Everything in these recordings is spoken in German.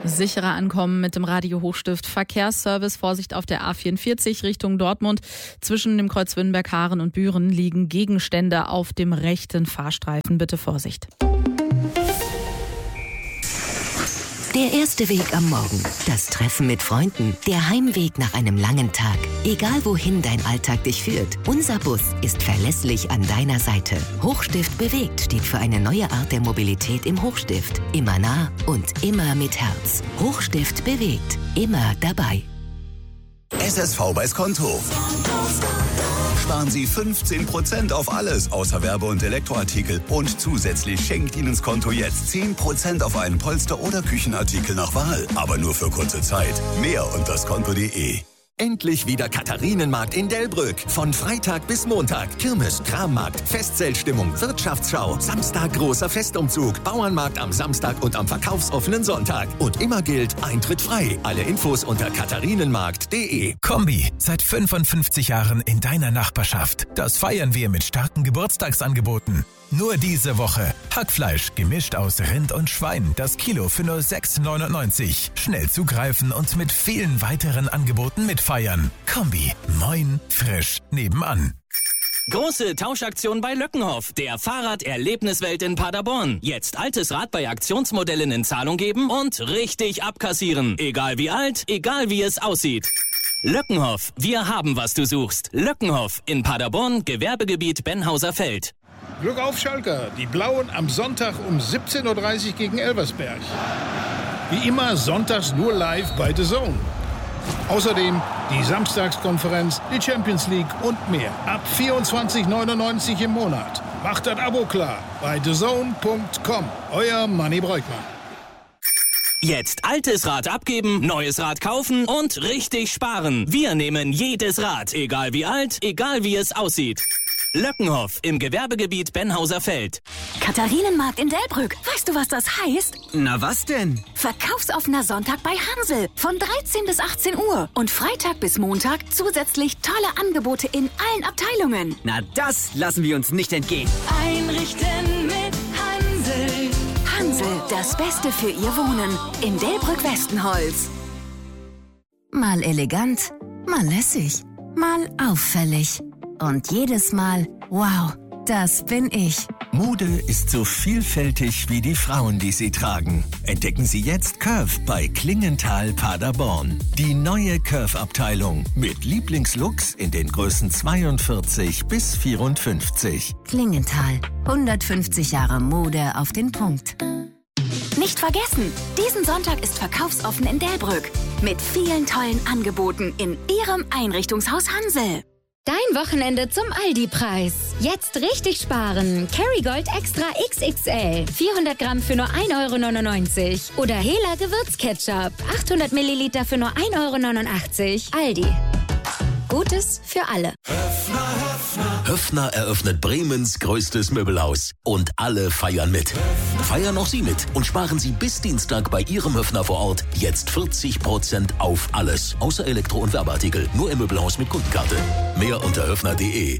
Sicherer ankommen mit dem Radio Hochstift. Verkehrsservice, Vorsicht auf der A44 Richtung Dortmund. Zwischen dem Kreuz Wünnberg-Haaren und Büren liegen Gegenstände auf dem rechten Fahrstreifen. Bitte Vorsicht. Der erste Weg am Morgen, das Treffen mit Freunden, der Heimweg nach einem langen Tag. Egal wohin dein Alltag dich führt, unser Bus ist verlässlich an deiner Seite. Hochstift bewegt steht für eine neue Art der Mobilität im Hochstift. Immer nah und immer mit Herz. Hochstift bewegt, immer dabei. SSV bei Skonto. Sparen Sie 15% auf alles außer Werbe- und Elektroartikel. Und zusätzlich schenkt Ihnen Skonto jetzt 10% auf einen Polster- oder Küchenartikel nach Wahl. Aber nur für kurze Zeit. Mehr unter skonto.de. Endlich wieder Katharinenmarkt in Delbrück. Von Freitag bis Montag. Kirmes, Krammarkt, Festzeltstimmung, Wirtschaftsschau. Samstag großer Festumzug. Bauernmarkt am Samstag und am verkaufsoffenen Sonntag. Und immer gilt, Eintritt frei. Alle Infos unter katharinenmarkt.de. Kombi, seit 55 Jahren in deiner Nachbarschaft. Das feiern wir mit starken Geburtstagsangeboten. Nur diese Woche. Hackfleisch, gemischt aus Rind und Schwein. Das Kilo für nur 6,99. Schnell zugreifen und mit vielen weiteren Angeboten mitfeiern. Kombi, moin, frisch, nebenan. Große Tauschaktion bei Löckenhoff, der Fahrraderlebniswelt in Paderborn. Jetzt altes Rad bei Aktionsmodellen in Zahlung geben und richtig abkassieren. Egal wie alt, egal wie es aussieht. Löckenhoff, wir haben, was du suchst. Löckenhoff in Paderborn, Gewerbegebiet Benhauser Feld. Glück auf Schalker, die Blauen am Sonntag um 17.30 Uhr gegen Elversberg. Wie immer sonntags nur live bei The Zone. Außerdem die Samstagskonferenz, die Champions League und mehr. Ab 24,99 im Monat. Macht das Abo klar bei thezone.com. Euer Manni Breukmann. Jetzt altes Rad abgeben, neues Rad kaufen und richtig sparen. Wir nehmen jedes Rad, egal wie alt, egal wie es aussieht. Löckenhoff im Gewerbegebiet Benhauser Feld. Katharinenmarkt in Delbrück. Weißt du, was das heißt? Na was denn? Verkaufsoffener Sonntag bei Hansel. Von 13 bis 18 Uhr. Und Freitag bis Montag zusätzlich tolle Angebote in allen Abteilungen. Na das lassen wir uns nicht entgehen. Einrichten mit Hansel. Hansel, das Beste für Ihr Wohnen. In Delbrück-Westenholz. Mal elegant, mal lässig, mal auffällig. Und jedes Mal, wow, das bin ich. Mode ist so vielfältig wie die Frauen, die sie tragen. Entdecken Sie jetzt Curve bei Klingenthal Paderborn. Die neue Curve-Abteilung mit Lieblingslooks in den Größen 42 bis 54. Klingenthal, 150 Jahre Mode auf den Punkt. Nicht vergessen, diesen Sonntag ist verkaufsoffen in Delbrück. Mit vielen tollen Angeboten in Ihrem Einrichtungshaus Hansel. Dein Wochenende zum Aldi-Preis. Jetzt richtig sparen. Kerrygold Extra XXL. 400 Gramm für nur 1,99 €. Oder Hela Gewürzketchup. 800 Milliliter für nur 1,89 €. Aldi. Gutes für alle. Höffner eröffnet Bremens größtes Möbelhaus. Und alle feiern mit. Feiern auch Sie mit und sparen Sie bis Dienstag bei Ihrem Höffner vor Ort jetzt 40% auf alles. Außer Elektro- und Werbeartikel. Nur im Möbelhaus mit Kundenkarte. Mehr unter höffner.de.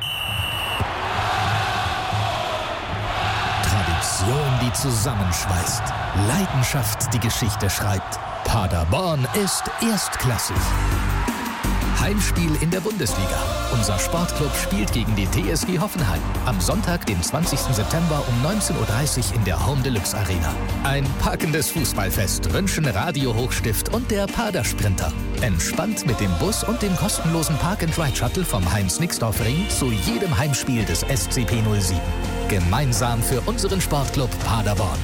Tradition, die zusammenschweißt. Leidenschaft, die Geschichte schreibt. Paderborn ist erstklassig. Heimspiel in der Bundesliga. Unser Sportclub spielt gegen die TSG Hoffenheim. Am Sonntag, den 20. September um 19.30 Uhr in der Home Deluxe Arena. Ein packendes Fußballfest wünschen Radio Hochstift und der Padersprinter. Entspannt mit dem Bus und dem kostenlosen Park-and-Ride-Shuttle vom Heinz-Nixdorf-Ring zu jedem Heimspiel des SCP 07. Gemeinsam für unseren Sportclub Paderborn.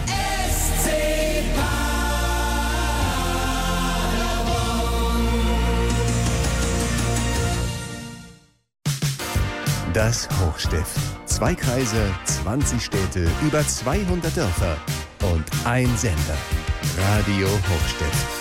Das Hochstift. 2 Kreise, 20 Städte, über 200 Dörfer und ein Sender. Radio Hochstift.